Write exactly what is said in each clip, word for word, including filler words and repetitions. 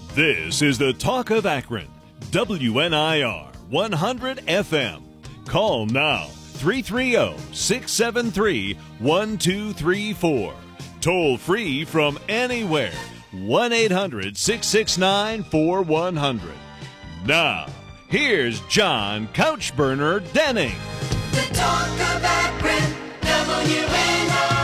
This is the Talk of Akron, W N I R one hundred F M. Call now, three three zero, six seven three, one two three four. Toll free from anywhere, one eight hundred, six six nine, four one zero zero. Now, here's John Couchburner Denning. The Talk of Akron, W N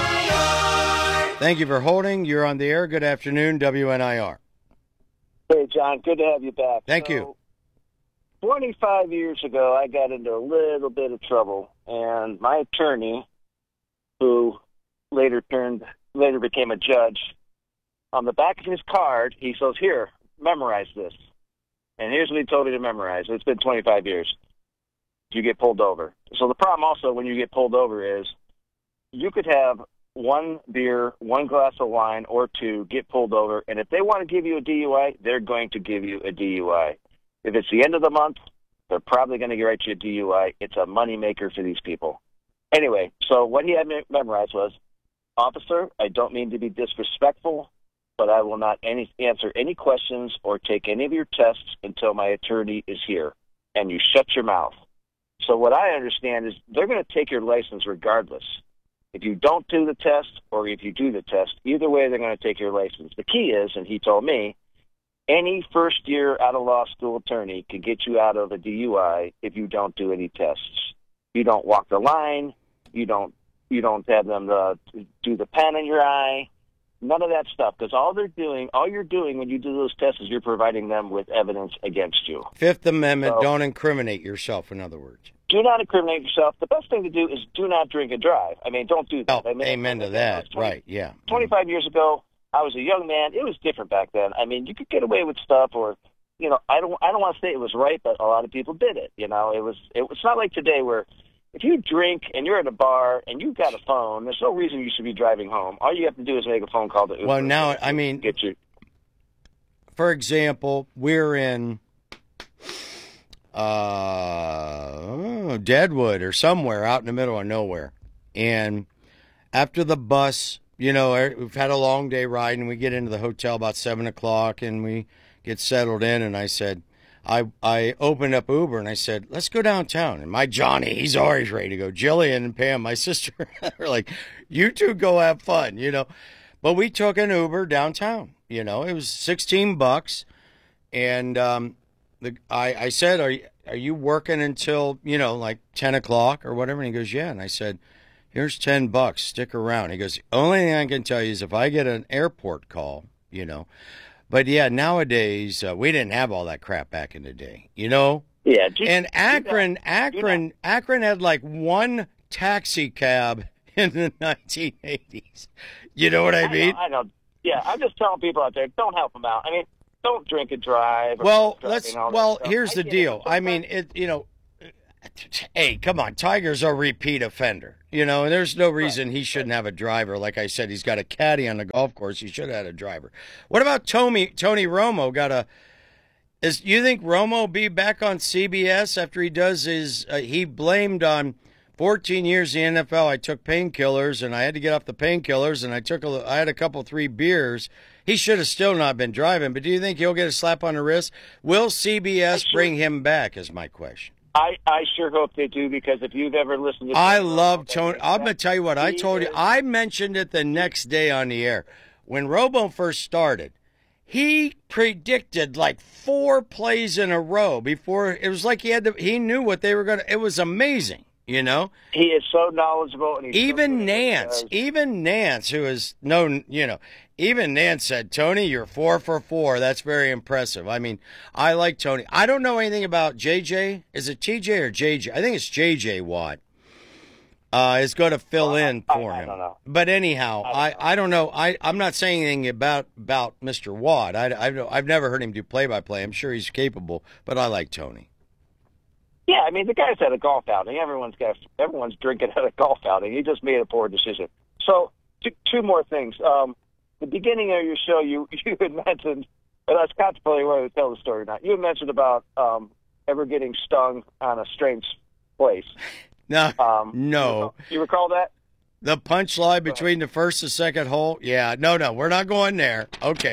I R. Thank you for holding. You're on the air. Good afternoon, W N I R. Hey, John, good to have you back. Thank so, you. twenty-five years ago, I got into a little bit of trouble, and my attorney, who later turned, later became a judge, on the back of his card, he says, here, memorize this. And here's what he told me to memorize. It's been twenty-five years. You get pulled over. So the problem also when you get pulled over is you could have one beer, one glass of wine, or two, get pulled over, and if they want to give you a D U I, they're going to give you a D U I. If it's the end of the month, they're probably going to write you a D U I. It's a moneymaker for these people. Anyway, so what he had me memorize was, officer, I don't mean to be disrespectful, but I will not any, answer any questions or take any of your tests until my attorney is here, and you shut your mouth. So what I understand is they're going to take your license regardless. If you don't do the test or if you do the test, either way they're going to take your license. The key is, and he told me, any first-year out-of-law school attorney can get you out of a D U I if you don't do any tests. You don't walk the line. You don't you don't have them uh, do the pen in your eye. None of that stuff, because all they're doing, all you're doing when you do those tests is you're providing them with evidence against you. Fifth Amendment, so, don't incriminate yourself, in other words. Do not incriminate yourself. The best thing to do is do not drink and drive. I mean, don't do that. Oh, I mean, amen to that. twenty, right, yeah. twenty-five years ago, I was a young man. It was different back then. I mean, you could get away with stuff, or, you know, I don't I don't want to say it was right, but a lot of people did it. You know, it was it, it's not like today where if you drink and you're at a bar and you've got a phone, there's no reason you should be driving home. All you have to do is make a phone call to Uber. Well, now, I mean, get you. For example, we're in uh, Deadwood or somewhere out in the middle of nowhere. And after the bus, you know, we've had a long day ride, and we get into the hotel about seven o'clock, and we get settled in, and I said, I I opened up Uber, and I said, let's go downtown. And my Johnny, he's always ready to go. Jillian and Pam, my sister, are like, you two go have fun, you know. But we took an Uber downtown, you know. It was sixteen bucks, and um, the I, I said, are you, are you working until, you know, like ten o'clock or whatever? And he goes, yeah. And I said, here's ten bucks, stick around. He goes, the only thing I can tell you is if I get an airport call, you know. But, yeah, nowadays, uh, we didn't have all that crap back in the day, you know? Yeah. Do, and Akron, do Akron, Akron had like one taxi cab in the nineteen eighties. You know what I mean? I know, I know. Yeah, I'm just telling people out there, don't help them out. I mean, don't drink and drive. Or well, let's. Well, here's the deal. I mean, it. You know, hey, come on, Tiger's a repeat offender. You know, and there's no reason he shouldn't have a driver. Like I said, he's got a caddy on the golf course. He should have had a driver. What about Tony Tony Romo? Got a. Is you think Romo will be back on C B S after he does his? Uh, he blamed on fourteen years in the N F L. I took painkillers, and I had to get off the painkillers, and I took a. I had a couple three beers. He should have still not been driving. But do you think he'll get a slap on the wrist? Will C B S bring him back? Is my question. I, I sure hope they do, because if you've ever listened to I love Tony. I'm going to tell you what, I told you. I mentioned it the next day on the air. When Romo first started, he predicted like four plays in a row before. It was like he had to, he knew what they were going to. It was amazing, you know? He is so knowledgeable. And he's even so Nance, even Nance, who is known, you know, even Nance said, Tony, you're four for four. That's very impressive. I mean, I like Tony. I don't know anything about J J. Is it T J or J J? I think it's J J Watt. Uh, is going to fill well, in I, for I, him. I don't know. But anyhow, I don't I, I don't know. I, I'm not saying anything about, about Mister Watt. I, I've, I've never heard him do play-by-play. I'm sure he's capable, but I like Tony. Yeah, I mean, the guy's at a golf outing. Everyone's got everyone's drinking at a golf outing. He just made a poor decision. So, two, two more things. Um, the beginning of your show, you you had mentioned, and I was contemplating whether to tell the story or not. You had mentioned about um, ever getting stung on a strange place. No, um, no. You recall that? The punchline between the first and second hole? Yeah, no, no, we're not going there. Okay.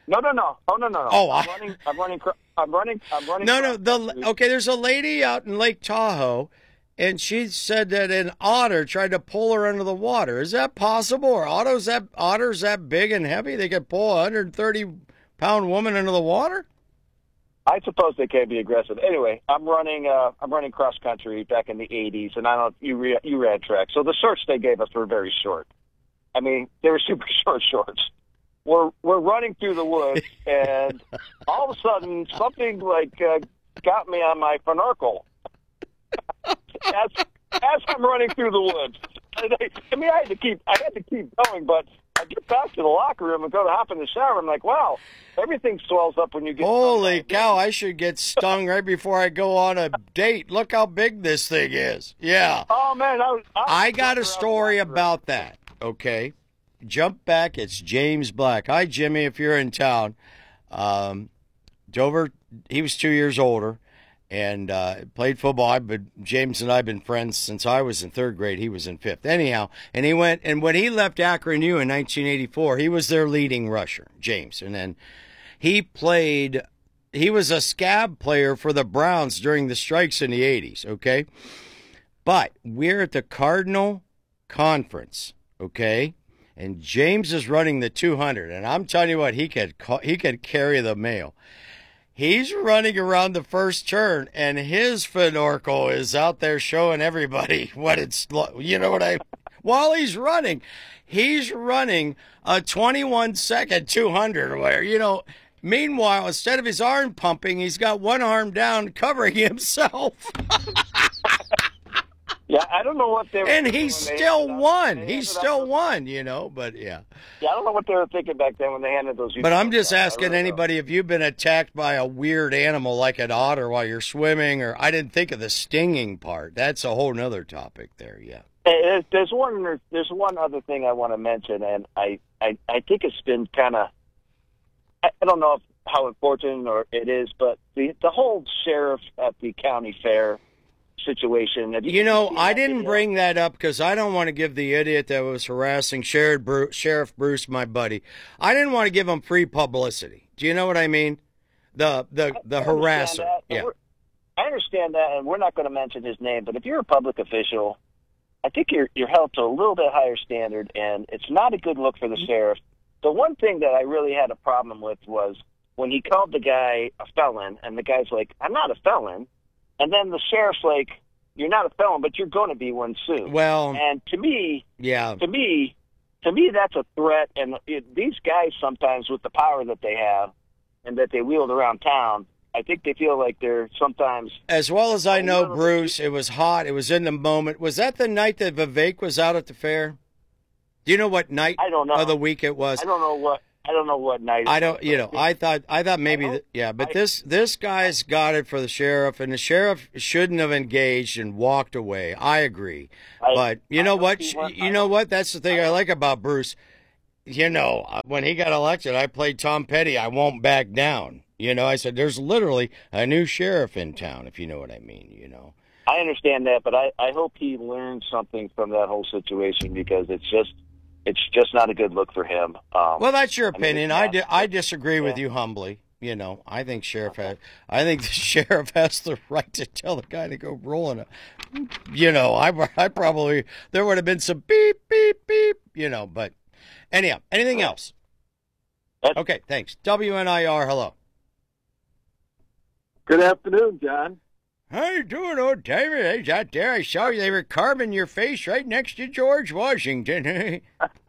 No, no, no. Oh, no, no, no. Oh, I'm I- running. I'm running. cr- I'm running. I'm running. No, no. The cross-country. okay, there's a lady out in Lake Tahoe, and she said that an otter tried to pull her under the water. Is that possible? Are otters that otters that big and heavy? They could pull a one hundred thirty pound woman under the water? I suppose they can be aggressive. Anyway, I'm running. Uh, I'm running cross country back in the eighties, and I don't. You re, you ran track, so the shorts they gave us were very short. I mean, they were super short shorts. We're we're running through the woods, and all of a sudden, something like uh, got me on my fenarcle as as I'm running through the woods. And I, I mean, I had to keep I had to keep going, but I get back to the locker room and go to hop in the shower. I'm like, wow, everything swells up when you get. Holy cow! I should get stung right before I go on a date. Look how big this thing is. Yeah. Oh man, I was. I, was I got a around story the locker room. about that. Okay. Jump back. It's James Black. Hi, Jimmy, if you're in town. Um, Dover, he was two years older and uh, played football. I've been, James and I have been friends since I was in third grade. He was in fifth. Anyhow, and he went, and when he left Akron U in nineteen eighty-four, he was their leading rusher, James. And then he played, he was a scab player for the Browns during the strikes in the eighties, okay? But we're at the Cardinal Conference, okay? And James is running the two hundred, and I'm telling you what, he could he could carry the mail. He's running around the first turn, and his fenarcle is out there showing everybody what it's, you know what I, while he's running, he's running a twenty-one second two hundred or whatever, you know. Meanwhile, instead of his arm pumping, he's got one arm down covering himself. Yeah, I don't know what they were. And thinking he when they still ended up- won. they He ended up still with- won, you know, but yeah. Yeah, I don't know what they were thinking back then when they handed those. But I'm just uniforms out. I asking really don't. anybody if you've been attacked by a weird animal like an otter while you're swimming, or I didn't think of the stinging part. That's a whole nother topic there, yeah. Hey, there's- There's one. There's one other thing I want to mention, and I, I, I think it's been kind of. I, I don't know if, how important or it is, but the the whole sheriff at the county fair situation. Have You know, seen I that didn't video? bring that up because I don't want to give the idiot that was harassing Sheriff Bruce, Sheriff Bruce, my buddy, I didn't want to give him free publicity. Do you know what I mean? The the the I understand harasser. that, and Yeah. we're- I understand that, and we're not going to mention his name. But if you're a public official, I think you're you're held to a little bit higher standard, and it's not a good look for the sheriff. The one thing that I really had a problem with was when he called the guy a felon, and the guy's like, "I'm not a felon," and then the sheriff's like, "You're not a felon, but you're going to be one soon." Well, And to me, yeah. to me, to me, that's a threat. And it, these guys sometimes, with the power that they have and that they wield around town, I think they feel like they're sometimes. As well as I A know, little bit. Bruce, it was hot. It was in the moment. Was that the night that Vivek was out at the fair? Do you know what night I don't know. of the week it was? I don't know what. I don't know what night. I don't, you know, I thought, I thought maybe, I hope- th- yeah, but I- this, this guy's got it for the sheriff, and the sheriff shouldn't have engaged and walked away. I agree, I- but you I know hope what? he went- You I know hope- what? That's the thing I like about Bruce. You know, when he got elected, I played Tom Petty. I won't back down. You know, I said, there's literally a new sheriff in town, if you know what I mean, you know. I understand that, but I, I hope he learned something from that whole situation because it's just it's just not a good look for him. Um, Well, that's your I mean, opinion. it's I, not- di- I disagree with yeah. you humbly. You know, I think sheriff has, I think the sheriff has the right to tell the guy to go rolling a, you know, I, I probably, there would have been some beep, beep, beep, you know, but anyhow, anything else? That's- Okay, thanks. W N I R, hello. Good afternoon, John. How you doing, old timer? They was out there. I saw you. They were carving your face right next to George Washington.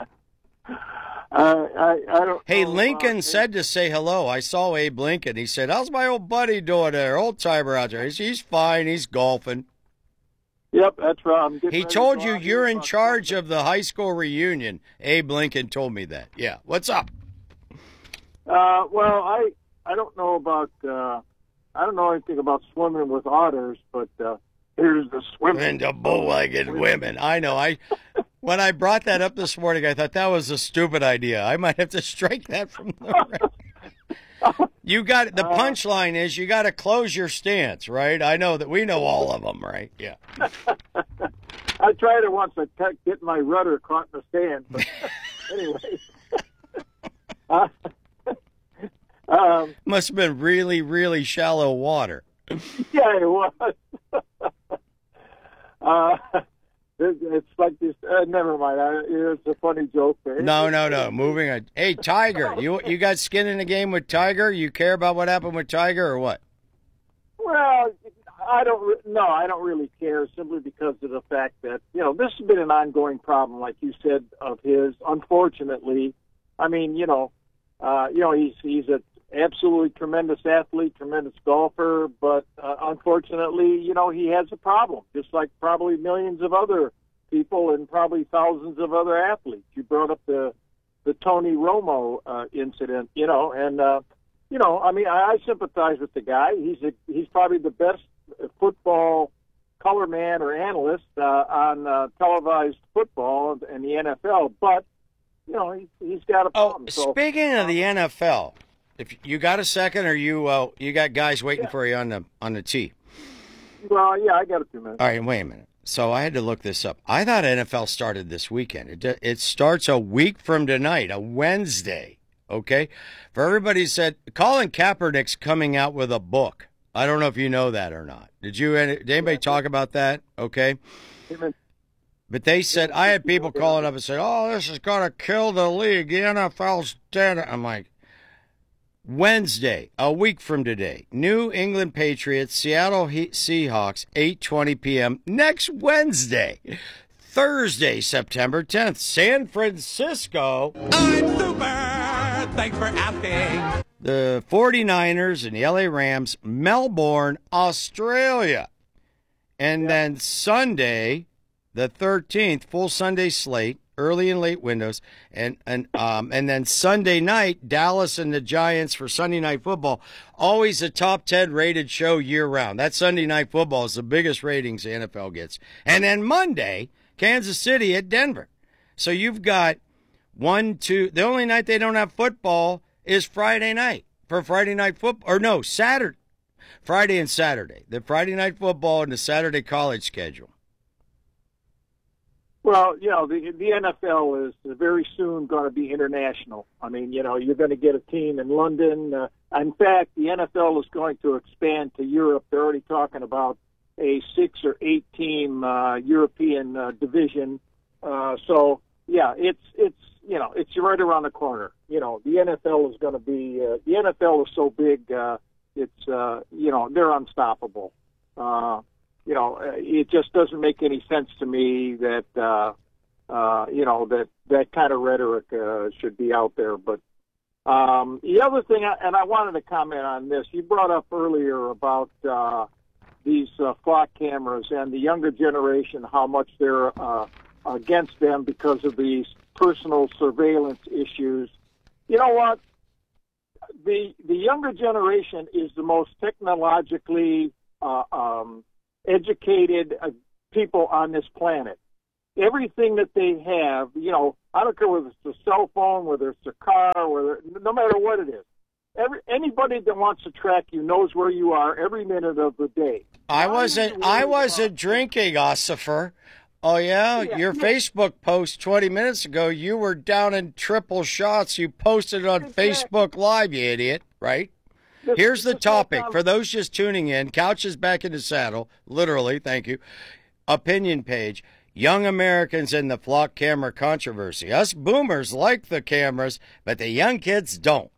Uh, I, I don't. Hey, know Lincoln about- said to say hello. I saw Abe Lincoln. He said, how's my old buddy doing there? Old timer out there. He's, he's fine. He's golfing. Yep, that's right. I'm getting He ready to told go you out you're here in about charge something. of the high school reunion. Abe Lincoln told me that. Yeah. What's up? Uh, well, I I don't know about. Uh, I don't know anything about swimming with otters, but uh, here's the swimming. And the bow-legged women. I know. I when I brought that up this morning, I thought that was a stupid idea. I might have to strike that from the record. You got the punchline is you got to close your stance, right? I know that we know all of them, right? Yeah. I tried it once. I kept getting my rudder caught in the sand. But anyway, uh, Um, Must have been really, really shallow water. yeah, it was. uh, it, it's like this. Uh, never mind. I, it's a funny joke. But No, no, no. Moving on. Hey, Tiger, you you got skin in the game with Tiger? You care about what happened with Tiger or what? Well, I don't. Re- no, I don't really care. Simply because of the fact that you know this has been an ongoing problem, like you said, of his. Unfortunately, I mean, you know, uh, you know, he's he's a absolutely tremendous athlete, tremendous golfer, but uh, unfortunately, you know, he has a problem, just like probably millions of other people and probably thousands of other athletes. You brought up the the Tony Romo uh, incident, you know, and uh, you know, I mean, I, I sympathize with the guy. He's a, he's probably the best football color man or analyst uh, on uh, televised football and the N F L, but you know, he, he's got a problem. Oh, so, speaking of the N F L, if you got a second, or you uh, you got guys waiting Yeah. for you on the on the tee. Well, yeah, I got a few minutes. All right, wait a minute. So I had to look this up. I thought N F L started this weekend. It d- it starts a week from tonight, a Wednesday. Okay, for everybody who said Colin Kaepernick's coming out with a book. I don't know if you know that or not. Did you? Did anybody talk about that? Okay. But they said, I had people calling up and say, oh, this is going to kill the league. The N F L's dead. I'm like, Wednesday, a week from today, New England Patriots, Seattle he- Seahawks, eight twenty p.m. next Wednesday. Thursday, September tenth, San Francisco. I'm super. Thanks for asking. The 49ers and the L A Rams, Melbourne, Australia. And then Sunday, the thirteenth, full Sunday slate, early and late windows, and and um and then Sunday night, Dallas and the Giants for Sunday Night Football. Always a top ten rated show year round. That Sunday Night Football is the biggest ratings the N F L gets. And then Monday, Kansas City at Denver. So you've got one, two. The only night they don't have football is Friday night for Friday Night Football, or no, Saturday, Friday and Saturday. The Friday Night Football and the Saturday college schedule. Well, you know, the the N F L is very soon going to be international. I mean, you know, you're going to get a team in London. Uh, in fact, the N F L is going to expand to Europe. They're already talking about a six or eight team uh, European uh, division. Uh, so, yeah, it's it's you know, it's right around the corner. You know, the N F L is going to be uh, the N F L is so big. Uh, it's uh, you know, they're unstoppable. Uh, You know, it just doesn't make any sense to me that, uh, uh, you know, that that kind of rhetoric uh, should be out there. But um, the other thing, and I wanted to comment on this, you brought up earlier about uh, these uh, flock cameras and the younger generation, how much they're uh, against them because of these personal surveillance issues. You know what? The, the younger generation is the most technologically uh, um, educated uh, people on this planet. Everything that they have, you know, I don't care whether it's a cell phone, whether it's a car, whether no matter what it is. Every anybody that wants to track you knows where you are every minute of the day. I wasn't. I wasn't drinking, Ossifer. Oh yeah, Yeah, your yeah. Facebook post twenty minutes ago. You were down in triple shots. You posted it on Exactly. Facebook Live, you idiot. Right. This- Here's the this whole topic con- for those just tuning in. Couch is back in the saddle, literally. Thank you. Opinion page. Young Americans in the flock camera controversy. Us boomers like the cameras, but the young kids don't.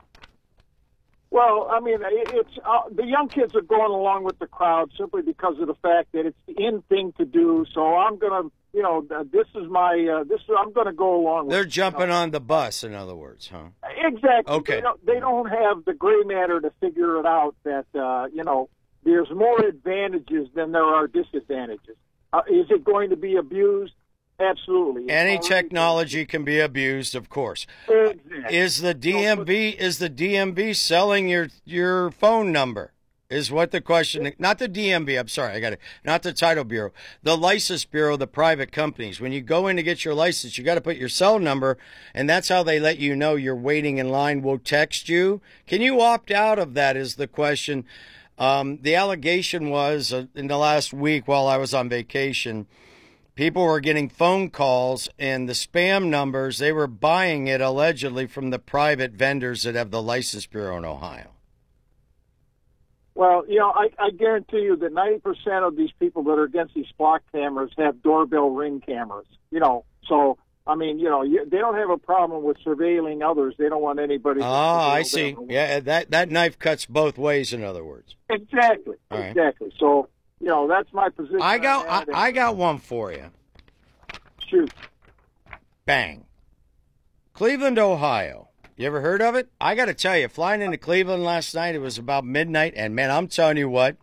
Well, I mean, it- it's uh, the young kids are going along with the crowd simply because of the fact that it's the in thing to do. So I'm gonna, you know, uh, this is my uh, this. I'm gonna go along with. They're it. jumping on the bus, in other words, huh? Exactly. Okay. They don't, they don't have the gray matter to figure it out that, uh, you know, there's more advantages than there are disadvantages. Uh, is it going to be abused? Absolutely. It's Any already- technology can be abused, of course. Exactly. Is the D M V is the D M V selling your your phone number? Is what the question. Not the D M V. I'm sorry, I got it. Not the Title Bureau. The License Bureau, the private companies. When you go in to get your license, you got to put your cell number, and that's how they let you know you're waiting in line. We'll text you. Can you opt out of that? Is the question. Um, the allegation was uh, in the last week while I was on vacation. people were getting phone calls, and the spam numbers, they were buying it allegedly from the private vendors that have the License Bureau in Ohio. Well, you know, I, I guarantee you that ninety percent of these people that are against these block cameras have doorbell ring cameras. You know, so, I mean, you know, you, they don't have a problem with surveilling others. They don't want anybody to Ah, I surveil see. them. Yeah, that, that knife cuts both ways, in other words. Exactly, All right. exactly. So, you know, that's my position. I on got that. I, I got one for you. Shoot. Bang. Cleveland, Ohio. You ever heard of it? I got to tell you, flying into Cleveland last night, it was about midnight, and man, I'm telling you what,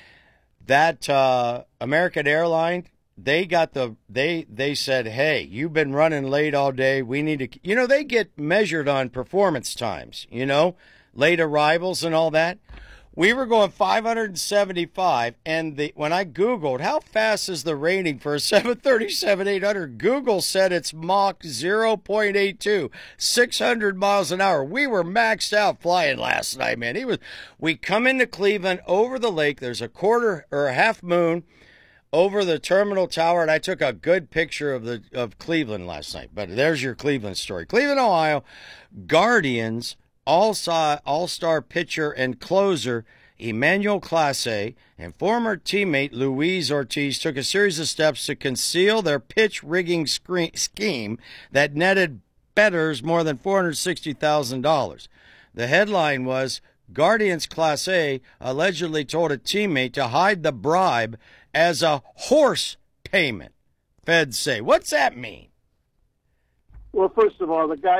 that uh, American Airlines, they got the they they said, hey, you've been running late all day. We need to, you know, they get measured on performance times, you know, late arrivals and all that. We were going five hundred seventy-five, and the when I Googled, how fast is the rating for a seven thirty-seven eight hundred, Google said it's Mach zero point eight two, six hundred miles an hour. We were maxed out flying last night, man. He was. We come into Cleveland over the lake. There's a quarter or a half moon over the terminal tower, and I took a good picture of the of Cleveland last night. But there's your Cleveland story. Cleveland, Ohio, Guardians All-Star, all-star pitcher and closer Emmanuel Clase and former teammate Luis Ortiz took a series of steps to conceal their pitch rigging screen, scheme that netted bettors more than four hundred sixty thousand dollars. The headline was, Guardians Clase allegedly told a teammate to hide the bribe as a horse payment. Feds say. What's that mean? Well, first of all, the guy,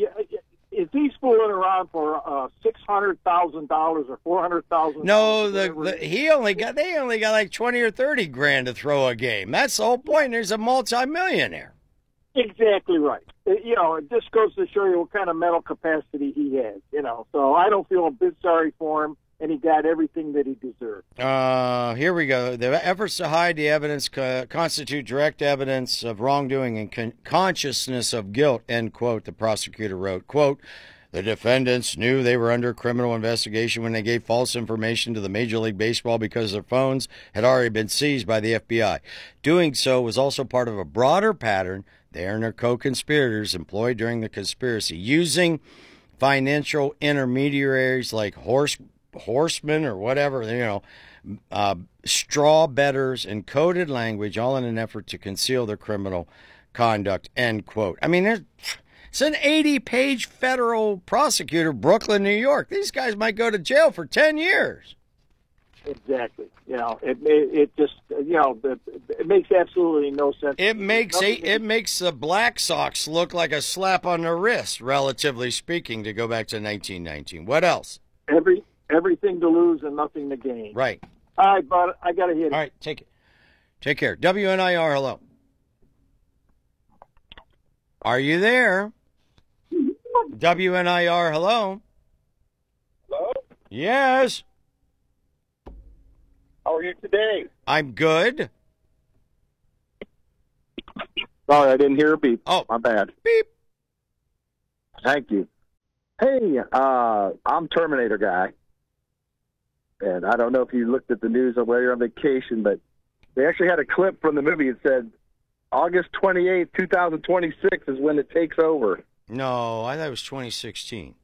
if he's fooling around for uh, six hundred thousand dollars or four hundred thousand dollars. No, the, the he only got they only got like twenty or thirty grand to throw a game. That's the whole point. There's a multimillionaire. Exactly right. You know, it just goes to show you what kind of mental capacity he has. You know, so I don't feel a bit sorry for him, and he got everything that he deserved. Uh, here we go. The efforts to hide the evidence co- constitute direct evidence of wrongdoing and con- consciousness of guilt, end quote, the prosecutor wrote. Quote, the defendants knew they were under criminal investigation when they gave false information to the Major League Baseball because their phones had already been seized by the F B I. Doing so was also part of a broader pattern they and their co-conspirators employed during the conspiracy, using financial intermediaries like horse horsemen or whatever, you know, uh, straw bettors and coded language, all in an effort to conceal their criminal conduct, end quote. I mean, there's, it's an eighty-page federal prosecutor, Brooklyn, New York. These guys might go to jail for ten years. Exactly. You know, it it, it just, you know, it, it makes absolutely no sense. It makes a, it makes the Black Sox look like a slap on the wrist, relatively speaking, to go back to nineteen nineteen. What else? Every Everything to lose and nothing to gain. Right. All right, but I got to hit it. All right, take it. Take care. W N I R, hello. Are you there? W N I R, hello. Hello? Yes. How are you today? I'm good. Sorry, I didn't hear a beep. Oh. My bad. Beep. Thank you. Hey, uh, I'm Terminator guy. And I don't know if you looked at the news or whether you're on vacation, but they actually had a clip from the movie. It said August twenty-eighth, twenty twenty-six is when it takes over. No, I thought it was twenty sixteen.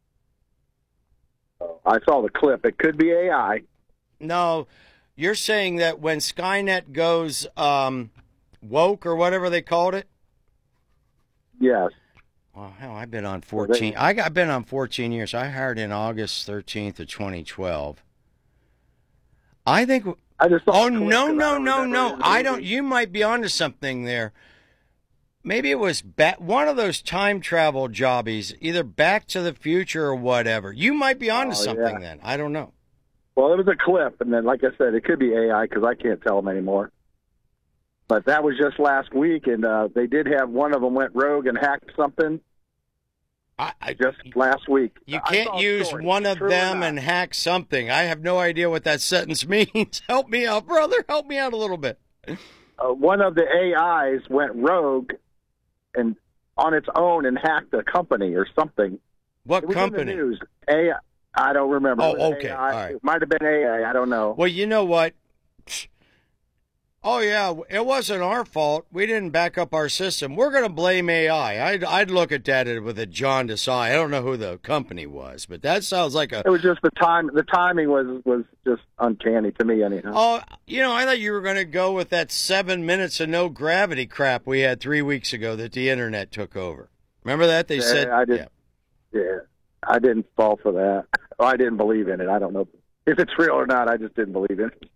I saw the clip. It could be A I. No, you're saying that when Skynet goes um, woke or whatever they called it? Yes. Well, hell, I've been on fourteen. I got, I've been on fourteen years. I hired in August thirteenth of twenty twelve. I think. I just saw Oh the clip no, and no, I no, remember no! it. I don't. You might be onto something there. Maybe it was back, one of those time travel jobbies, either Back to the Future or whatever. You might be onto Oh, something yeah. then. I don't know. Well, it was a clip, and then, like I said, it could be A I because I can't tell them anymore. But that was just last week, and uh, they did have one of them went rogue and hacked something I, I just last week. You I can't saw a use story. one of True or them not. and hack something. I have no idea what that sentence means. Help me out, brother. Help me out a little bit. Uh, one of the A Is went rogue and on its own and hacked a company or something. What It was company? in the news. A I, I don't remember. Oh, It was okay. A I. All right. It might have been A I. I don't know. Well, you know what? oh, yeah, it wasn't our fault. We didn't back up our system. We're going to blame A I. I'd, I'd look at that with a jaundiced eye. I don't know who the company was, but that sounds like a... It was just the time. The timing was, was just uncanny to me anyhow. Oh, you know, I thought you were going to go with that seven minutes of no gravity crap we had three weeks ago that the internet took over. Remember that? They yeah, said... I did. Yeah. yeah, I didn't fall for that. Oh, I didn't believe in it. I don't know if it's real or not. I just didn't believe in it.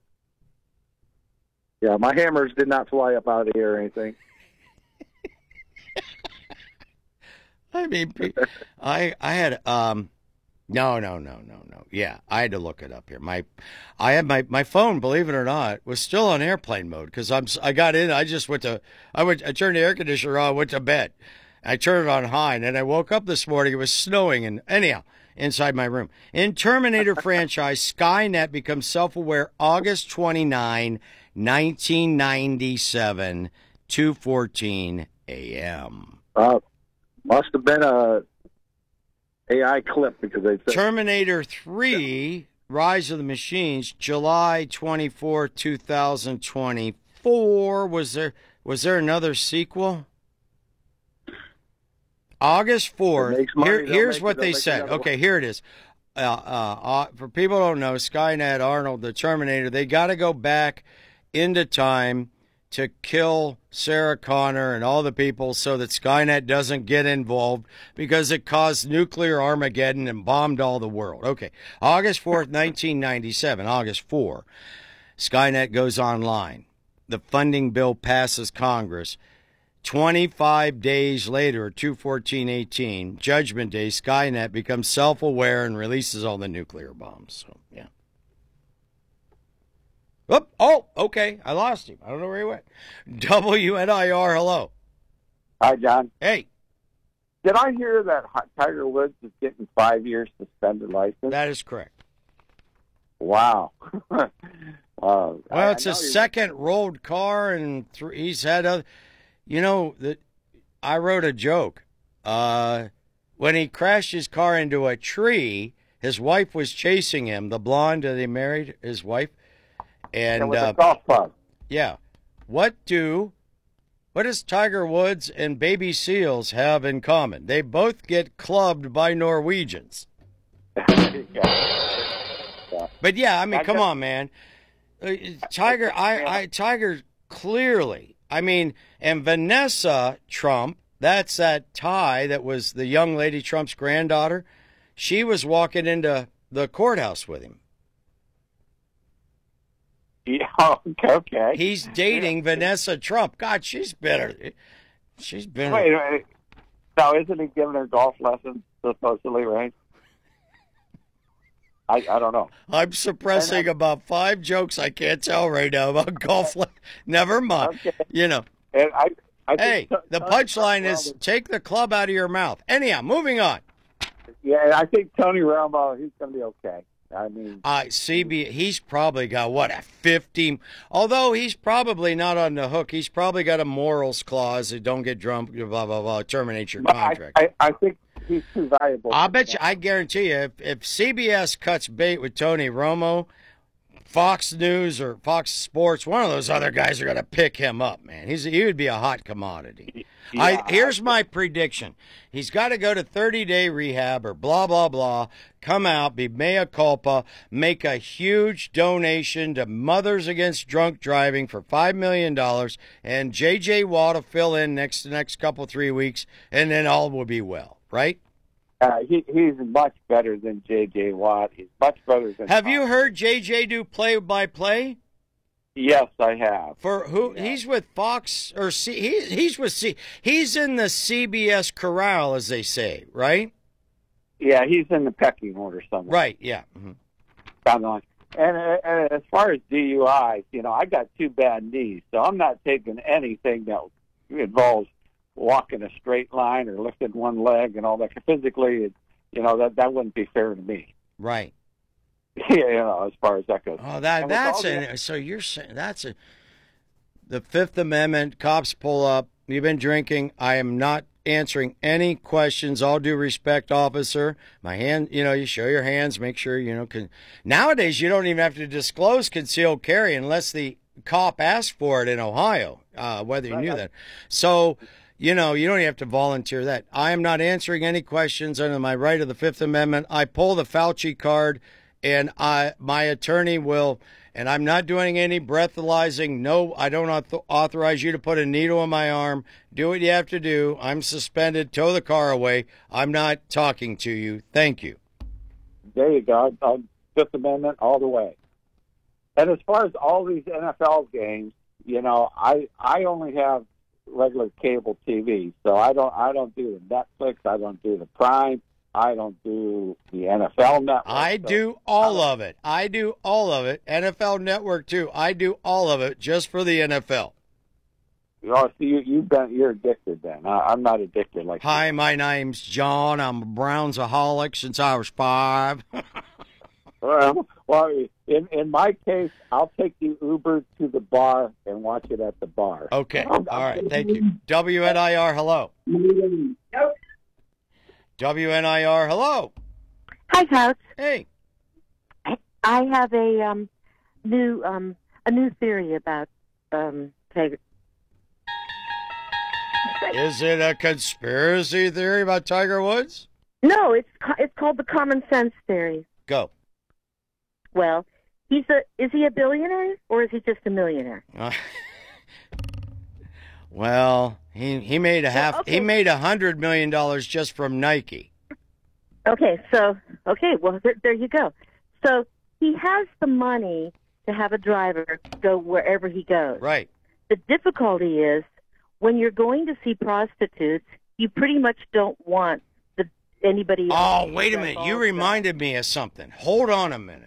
Yeah, my hammers did not fly up out of the air or anything. I mean, I I had um, no no no no no yeah, I had to look it up here. My, I had my my phone, believe it or not, was still on airplane mode because I'm I got in. I just went to I went I turned the air conditioner on, went to bed. I turned it on high, and then I woke up this morning. It was snowing, and anyhow, inside my room. In Terminator franchise, Skynet becomes self-aware August twenty-ninth, nineteen ninety-seven, two fourteen a.m. Uh, must have been a A I clip because they said Terminator three, Rise of the Machines, July twenty-fourth, two thousand twenty-four. Was there was there another sequel? August fourth. Here, here's what they said. Okay, here it is. Uh, uh, uh, for people who don't know, Skynet, Arnold, the Terminator, they got to go back into time to kill Sarah Connor and all the people so that Skynet doesn't get involved because it caused nuclear Armageddon and bombed all the world. Okay, August fourth, nineteen ninety-seven, August fourth, Skynet goes online. The funding bill passes Congress. twenty-five days later, two fourteen eighteen, Judgment Day, Skynet becomes self-aware and releases all the nuclear bombs. So, yeah. Oh, oh, okay. I lost him. I don't know where he went. W N I R, hello. Hi, John. Hey. Did I hear that Tiger Woods is getting five years suspended license? That is correct. Wow. uh, well, I, it's I a second rolled car, and th- he's had other... You know, that I wrote a joke. Uh, when he crashed his car into a tree, his wife was chasing him, the blonde that he married, his wife. And with uh, a golf club. Yeah. What do, what does Tiger Woods and Baby Seals have in common? They both get clubbed by Norwegians. yeah. But yeah, I mean, I come just, on, man. Uh, Tiger, I, I, Tiger clearly, I mean, and Vanessa Trump, that's that Ty that was the young lady Trump's granddaughter. She was walking into the courthouse with him. Yeah, okay. He's dating yeah. Vanessa Trump. God, she's better. She's been. Wait, wait. Now, isn't he giving her golf lessons, supposedly, right? I, I don't know. I'm suppressing about five jokes I can't tell right now about golf. Le- Never mind. Okay. You know. And I, I hey, t- the punchline is Romo, take the club out of your mouth. Anyhow, moving on. Yeah, I think Tony Romo, he's going to be okay. I mean, uh, C B, he's probably got, what, a fifteen, although he's probably not on the hook. He's probably got a morals clause that don't get drunk, blah, blah, blah, terminate your contract. I, I, I think he's too valuable. I bet you, I guarantee you, if, if C B S cuts bait with Tony Romo, Fox News or Fox Sports, one of those other guys are going to pick him up, man. He's He would be a hot commodity. Yeah. I, here's my prediction. He's got to go to thirty-day rehab or blah, blah, blah, come out, be mea culpa, make a huge donation to Mothers Against Drunk Driving for five million dollars, and J J. Watt will fill in next the next couple, three weeks, and then all will be well, right? Uh, he, he's much better than J J. Watt. He's much better than Have Tom. you heard J J do play-by-play? Yes, I have. For who? Yeah. He's with Fox or C. He, he's with C. He's in the C B S corral, as they say, right? Yeah, he's in the pecking order somewhere. Right. Yeah. Mm-hmm. Down the line. And, uh, and as far as D U Is, you know, I got two bad knees, so I'm not taking anything that involves walking a straight line or lifting one leg and all that. Physically, it, you know, that that wouldn't be fair to me. Right. Yeah, you know, as far as that goes. Oh, that that's a, so you're saying that's a the Fifth Amendment. Cops pull up. You've been drinking. I am not answering any questions. All due respect, officer. My hand, you know, you show your hands. Make sure you know. Can, nowadays, you don't even have to disclose concealed carry unless the cop asked for it in Ohio, uh, whether you Right, knew I- that. So, you know, you don't have to volunteer that. I am not answering any questions under my right of the Fifth Amendment. I pull the Fauci card, and I my attorney will, and I'm not doing any breathalyzing. No, I don't author- authorize you to put a needle in my arm. Do what you have to do. I'm suspended. Tow the car away. I'm not talking to you. Thank you. There you go. Uh, Fifth Amendment all the way. And as far as all these N F L games, you know, I I only have regular cable T V, so I don't I don't do the Netflix, I don't do the Prime, I don't do the N F L Network. I so do all of it. I do all of it. N F L Network too. I do all of it just for the N F L. Oh, so you you've been you're addicted then. I, I'm not addicted like Hi, you. my name's John. I'm a Brownsaholic since I was five. Well, well, in in my case, I'll take the Uber to the bar and watch it at the bar. Okay. All right. Thank you. W N I R, hello. W N I R, hello. Hi, Coach. Hey. I have a um, new um, a new theory about um, Tiger. Is it a conspiracy theory about Tiger Woods? No, it's co- it's called the common sense theory. Go. Well, he's a is he a billionaire or is he just a millionaire? Uh, well, he he made a half. okay. He made a hundred million dollars just from Nike. Okay, so okay, well there, there you go. So he has the money to have a driver go wherever he goes. Right. The difficulty is when you're going to see prostitutes, you pretty much don't want the anybody else. Oh, to wait a get minute. involved You in. reminded me of something. Hold on a minute.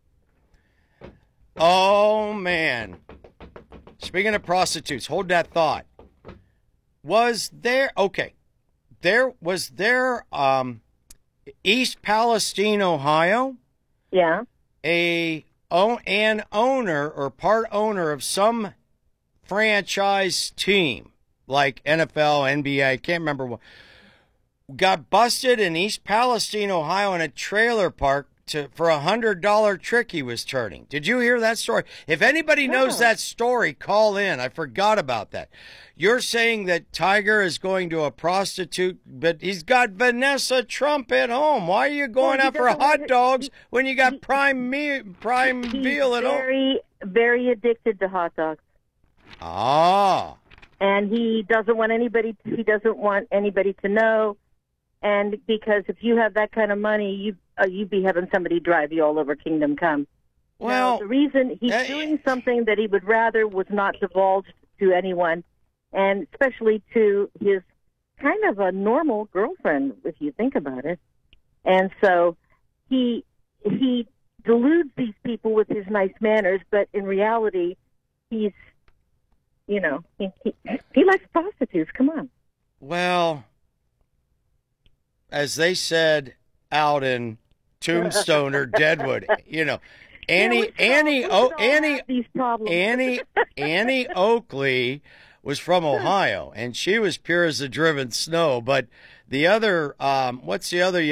Oh, man. Speaking of prostitutes, hold that thought. Was there, okay, there, was there, um, East Palestine, Ohio, Yeah. a, oh, an owner or part owner of some franchise team, like N F L, N B A, I can't remember what, got busted in East Palestine, Ohio in a trailer park to for a hundred dollar trick he was turning. Did you hear that story? If anybody knows No. that story, call in. I forgot about that. You're saying that Tiger is going to a prostitute, but he's got Vanessa Trump at home. Why are you going Well, he out for doesn't hot want- dogs he- when you got he- prime me, prime He's veal at home? very, very addicted to hot dogs, Ah, and he doesn't want anybody. He doesn't want anybody to know. And because if you have that kind of money, you uh, you'd be having somebody drive you all over Kingdom Come. well, Now, the reason he's uh, doing something that he would rather was not divulged to anyone, and especially to his kind of a normal girlfriend, if you think about it. And so he he deludes these people with his nice manners, but in reality, he's, you know, he he, he likes prostitutes. Come on. well, as they said out in Tombstone or Deadwood, you know, Annie, Yeah, we all- Annie, we oh, all Annie, have these problems. Annie, Annie Oakley was from Ohio, and she was pure as the driven snow. But the other, um, what's the other